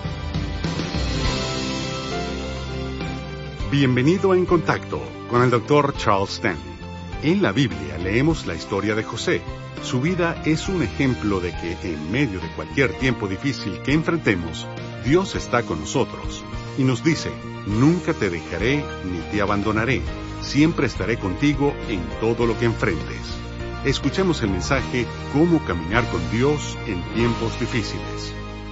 Bienvenido a En Contacto con el Dr. Charles Stanley. En la Biblia leemos la historia de José. Su vida es un ejemplo de que en medio de cualquier tiempo difícil que enfrentemos, Dios está con nosotros y nos dice: nunca te dejaré ni te abandonaré, siempre estaré contigo en todo lo que enfrentes. Escuchemos el mensaje Cómo caminar con Dios en tiempos difíciles.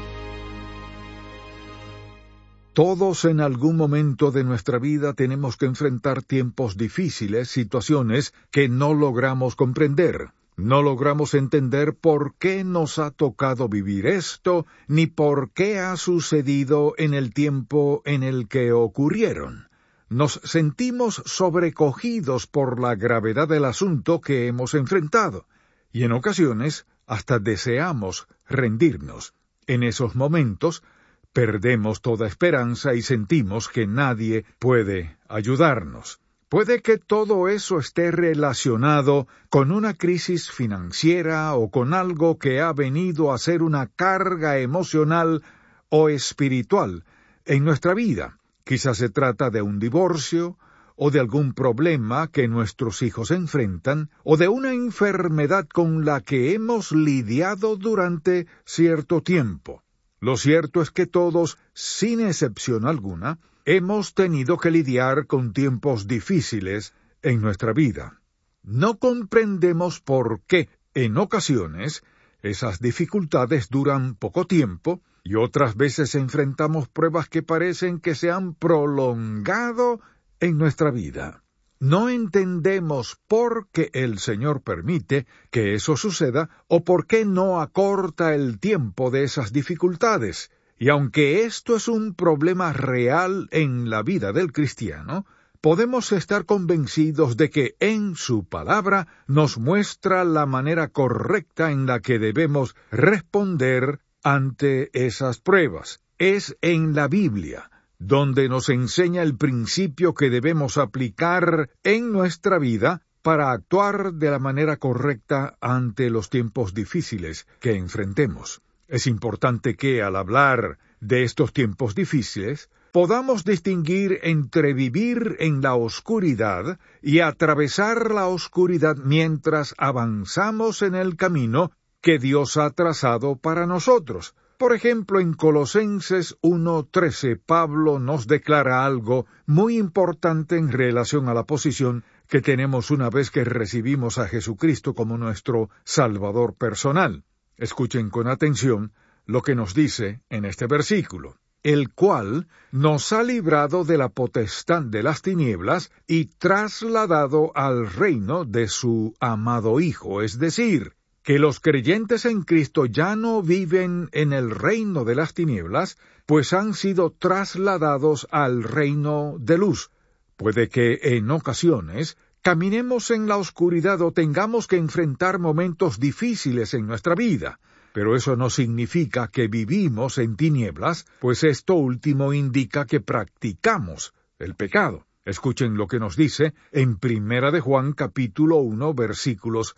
Todos en algún momento de nuestra vida tenemos que enfrentar tiempos difíciles, situaciones que no logramos comprender. No logramos entender por qué nos ha tocado vivir esto, ni por qué ha sucedido en el tiempo en el que ocurrieron. Nos sentimos sobrecogidos por la gravedad del asunto que hemos enfrentado, y en ocasiones hasta deseamos rendirnos. En esos momentos perdemos toda esperanza y sentimos que nadie puede ayudarnos. Puede que todo eso esté relacionado con una crisis financiera o con algo que ha venido a ser una carga emocional o espiritual en nuestra vida. Quizás se trata de un divorcio, o de algún problema que nuestros hijos enfrentan, o de una enfermedad con la que hemos lidiado durante cierto tiempo. Lo cierto es que todos, sin excepción alguna, hemos tenido que lidiar con tiempos difíciles en nuestra vida. No comprendemos por qué, en ocasiones, esas dificultades duran poco tiempo y otras veces enfrentamos pruebas que parecen que se han prolongado en nuestra vida. No entendemos por qué el Señor permite que eso suceda o por qué no acorta el tiempo de esas dificultades. Y aunque esto es un problema real en la vida del cristiano, podemos estar convencidos de que en su palabra nos muestra la manera correcta en la que debemos responder ante esas pruebas. Es en la Biblia, donde nos enseña el principio que debemos aplicar en nuestra vida para actuar de la manera correcta ante los tiempos difíciles que enfrentemos. Es importante que, al hablar de estos tiempos difíciles, podamos distinguir entre vivir en la oscuridad y atravesar la oscuridad mientras avanzamos en el camino que Dios ha trazado para nosotros. Por ejemplo, en Colosenses 1:13, Pablo nos declara algo muy importante en relación a la posición que tenemos una vez que recibimos a Jesucristo como nuestro Salvador personal. Escuchen con atención lo que nos dice en este versículo: el cual nos ha librado de la potestad de las tinieblas y trasladado al reino de su amado Hijo, es decir, que los creyentes en Cristo ya no viven en el reino de las tinieblas, pues han sido trasladados al reino de luz. Puede que en ocasiones caminemos en la oscuridad o tengamos que enfrentar momentos difíciles en nuestra vida, pero eso no significa que vivimos en tinieblas, pues esto último indica que practicamos el pecado. Escuchen lo que nos dice en 1 de Juan capítulo 1 versículos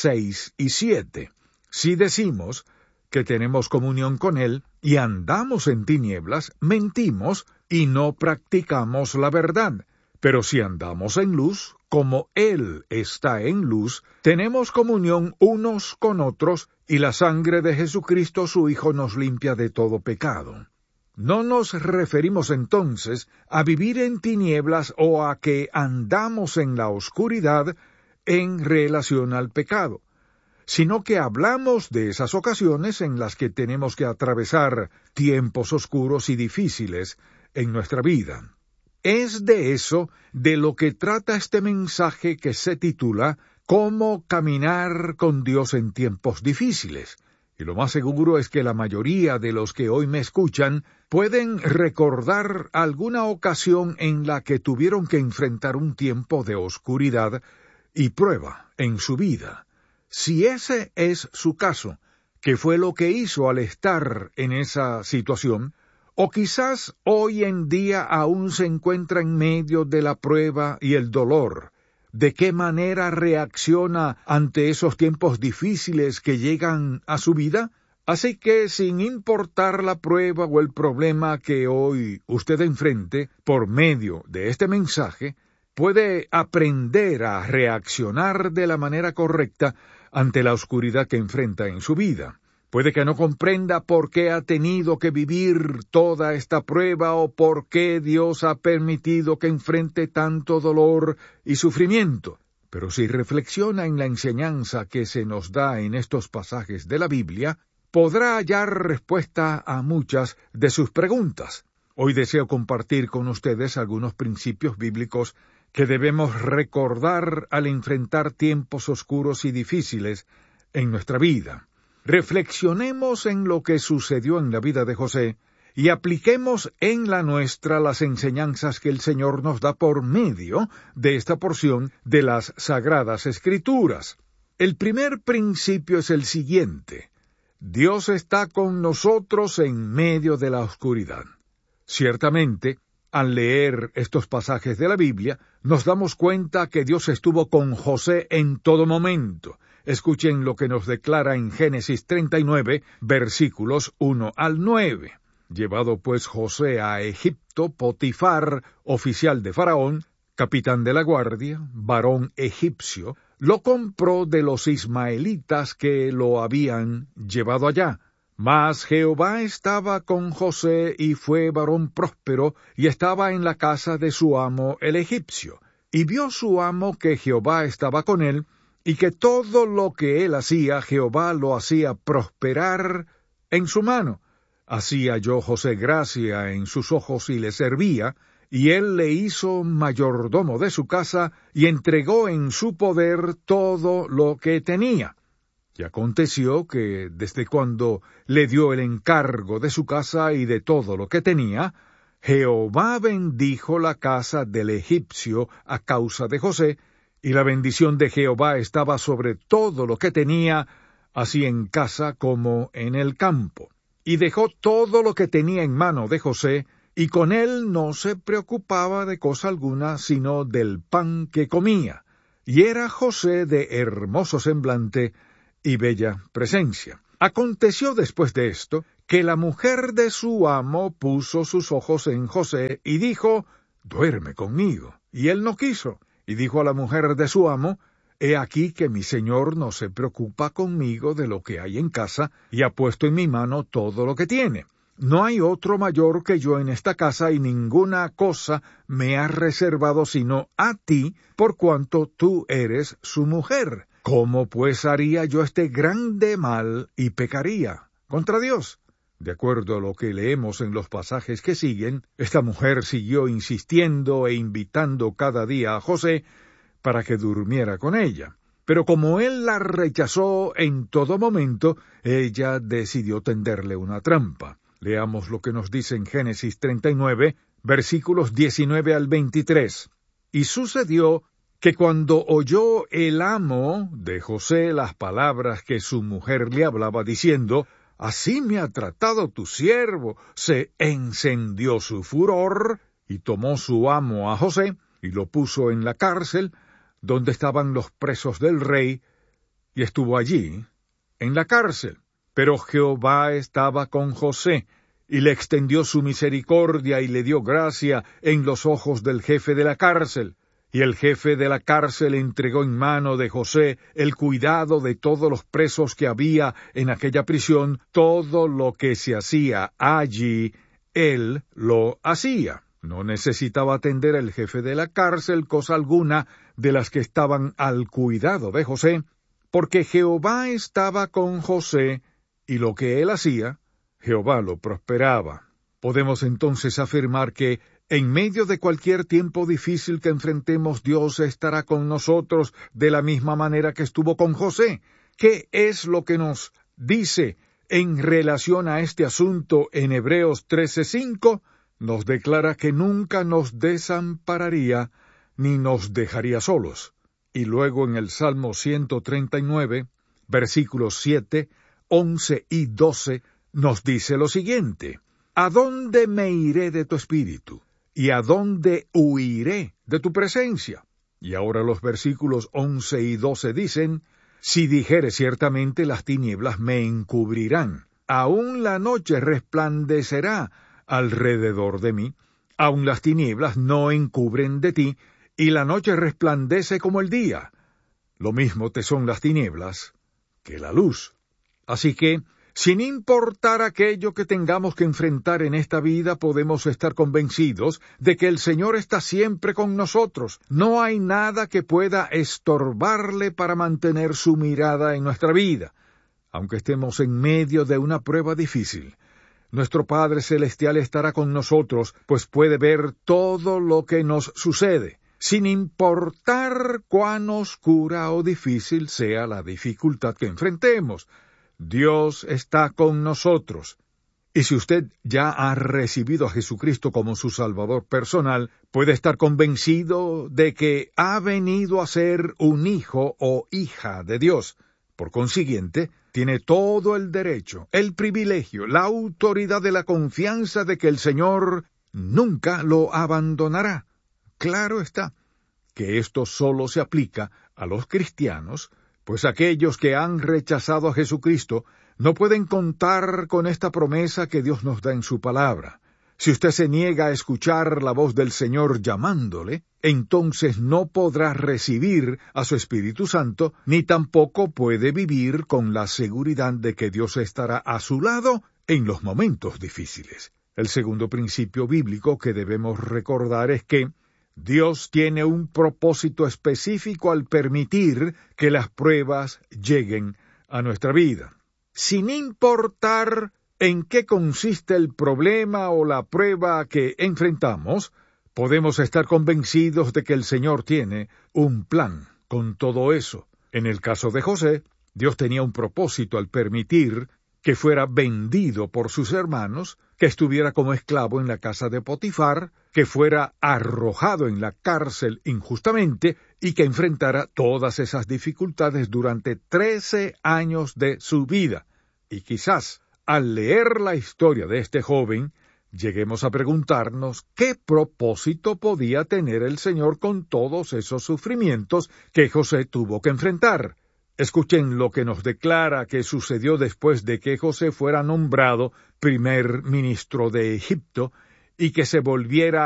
6 y 7. Si decimos que tenemos comunión con Él y andamos en tinieblas, mentimos y no practicamos la verdad. Pero si andamos en luz, como Él está en luz, tenemos comunión unos con otros, y la sangre de Jesucristo su Hijo nos limpia de todo pecado. No nos referimos entonces a vivir en tinieblas o a que andamos en la oscuridad en relación al pecado, sino que hablamos de esas ocasiones en las que tenemos que atravesar tiempos oscuros y difíciles en nuestra vida. Es de eso de lo que trata este mensaje que se titula «Cómo caminar con Dios en tiempos difíciles». Y lo más seguro es que la mayoría de los que hoy me escuchan pueden recordar alguna ocasión en la que tuvieron que enfrentar un tiempo de oscuridad y prueba en su vida. Si ese es su caso, ¿qué fue lo que hizo al estar en esa situación? O quizás hoy en día aún se encuentra en medio de la prueba y el dolor. ¿De qué manera reacciona ante esos tiempos difíciles que llegan a su vida? Así que, sin importar la prueba o el problema que hoy usted enfrente, por medio de este mensaje, puede aprender a reaccionar de la manera correcta ante la oscuridad que enfrenta en su vida. Puede que no comprenda por qué ha tenido que vivir toda esta prueba o por qué Dios ha permitido que enfrente tanto dolor y sufrimiento. Pero si reflexiona en la enseñanza que se nos da en estos pasajes de la Biblia, podrá hallar respuesta a muchas de sus preguntas. Hoy deseo compartir con ustedes algunos principios bíblicos que debemos recordar al enfrentar tiempos oscuros y difíciles en nuestra vida. Reflexionemos en lo que sucedió en la vida de José y apliquemos en la nuestra las enseñanzas que el Señor nos da por medio de esta porción de las Sagradas Escrituras. El primer principio es el siguiente: Dios está con nosotros en medio de la oscuridad. Ciertamente, al leer estos pasajes de la Biblia, nos damos cuenta que Dios estuvo con José en todo momento. Escuchen lo que nos declara en Génesis 39, versículos 1 al 9. Llevado pues José a Egipto, Potifar, oficial de Faraón, capitán de la guardia, varón egipcio, lo compró de los ismaelitas que lo habían llevado allá. Mas Jehová estaba con José y fue varón próspero y estaba en la casa de su amo el egipcio. Y vio su amo que Jehová estaba con él, y que todo lo que él hacía, Jehová lo hacía prosperar en su mano. Así halló José gracia en sus ojos y le servía, y él le hizo mayordomo de su casa, y entregó en su poder todo lo que tenía. Y aconteció que, desde cuando le dio el encargo de su casa y de todo lo que tenía, Jehová bendijo la casa del egipcio a causa de José, y la bendición de Jehová estaba sobre todo lo que tenía, así en casa como en el campo. Y dejó todo lo que tenía en mano de José, y con él no se preocupaba de cosa alguna sino del pan que comía, y era José de hermoso semblante y bella presencia. Aconteció después de esto, que la mujer de su amo puso sus ojos en José y dijo, «Duerme conmigo». Y él no quiso, y dijo a la mujer de su amo, «He aquí que mi señor no se preocupa conmigo de lo que hay en casa, y ha puesto en mi mano todo lo que tiene. No hay otro mayor que yo en esta casa, y ninguna cosa me ha reservado sino a ti, por cuanto tú eres su mujer. ¿Cómo pues haría yo este grande mal y pecaría contra Dios?» De acuerdo a lo que leemos en los pasajes que siguen, esta mujer siguió insistiendo e invitando cada día a José para que durmiera con ella. Pero como él la rechazó en todo momento, ella decidió tenderle una trampa. Leamos lo que nos dice en Génesis 39, versículos 19 al 23. «Y sucedió que cuando oyó el amo de José las palabras que su mujer le hablaba diciendo, «Así me ha tratado tu siervo», se encendió su furor, y tomó su amo a José, y lo puso en la cárcel, donde estaban los presos del rey, y estuvo allí, en la cárcel. Pero Jehová estaba con José, y le extendió su misericordia y le dio gracia en los ojos del jefe de la cárcel. Y el jefe de la cárcel entregó en mano de José el cuidado de todos los presos que había en aquella prisión. Todo lo que se hacía allí, él lo hacía. No necesitaba atender el jefe de la cárcel cosa alguna de las que estaban al cuidado de José, porque Jehová estaba con José, y lo que él hacía, Jehová lo prosperaba. Podemos entonces afirmar que en medio de cualquier tiempo difícil que enfrentemos, Dios estará con nosotros de la misma manera que estuvo con José. ¿Qué es lo que nos dice en relación a este asunto en Hebreos 13:5? Nos declara que nunca nos desampararía ni nos dejaría solos. Y luego en el Salmo 139, versículos 7, 11 y 12, nos dice lo siguiente: «¿A dónde me iré de tu espíritu? ¿Y a dónde huiré de tu presencia?». Y ahora los versículos 11 y 12 dicen: «Si dijere ciertamente las tinieblas me encubrirán, aún la noche resplandecerá alrededor de mí, aún las tinieblas no encubren de ti, y la noche resplandece como el día. Lo mismo te son las tinieblas que la luz». Así que, sin importar aquello que tengamos que enfrentar en esta vida, podemos estar convencidos de que el Señor está siempre con nosotros. No hay nada que pueda estorbarle para mantener su mirada en nuestra vida. Aunque estemos en medio de una prueba difícil, nuestro Padre Celestial estará con nosotros, pues puede ver todo lo que nos sucede, sin importar cuán oscura o difícil sea la dificultad que enfrentemos. Dios está con nosotros. Y si usted ya ha recibido a Jesucristo como su Salvador personal, puede estar convencido de que ha venido a ser un hijo o hija de Dios. Por consiguiente, tiene todo el derecho, el privilegio, la autoridad de la confianza de que el Señor nunca lo abandonará. Claro está que esto solo se aplica a los cristianos, pues aquellos que han rechazado a Jesucristo no pueden contar con esta promesa que Dios nos da en su palabra. Si usted se niega a escuchar la voz del Señor llamándole, entonces no podrá recibir a su Espíritu Santo, ni tampoco puede vivir con la seguridad de que Dios estará a su lado en los momentos difíciles. El segundo principio bíblico que debemos recordar es que Dios tiene un propósito específico al permitir que las pruebas lleguen a nuestra vida. Sin importar en qué consiste el problema o la prueba que enfrentamos, podemos estar convencidos de que el Señor tiene un plan con todo eso. En el caso de José, Dios tenía un propósito al permitir que fuera vendido por sus hermanos, que estuviera como esclavo en la casa de Potifar, que fuera arrojado en la cárcel injustamente y que enfrentara todas esas dificultades durante 13 años de su vida. Y quizás, al leer la historia de este joven, lleguemos a preguntarnos qué propósito podía tener el Señor con todos esos sufrimientos que José tuvo que enfrentar. Escuchen lo que nos declara que sucedió después de que José fuera nombrado primer ministro de Egipto y que se volviera